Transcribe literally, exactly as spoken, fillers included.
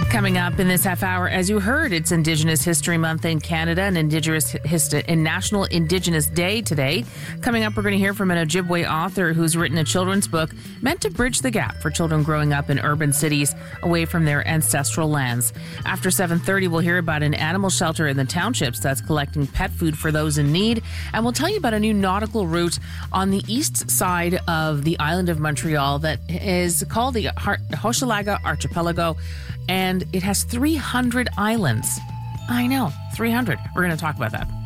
Coming up in this half hour, as you heard, it's Indigenous History Month in Canada and Indigenous Histi- and National Indigenous Day today. Coming up, we're going to hear from an Ojibwe author who's written a children's book meant to bridge the gap for children growing up in urban cities away from their ancestral lands. After seven thirty, we'll hear about an animal shelter in the townships that's collecting pet food for those in need. And we'll tell you about a new nautical route on the east side of the island of Montreal that is called the Hochelaga Archipelago. And it has three hundred islands. I know, three hundred. We're going to talk about that.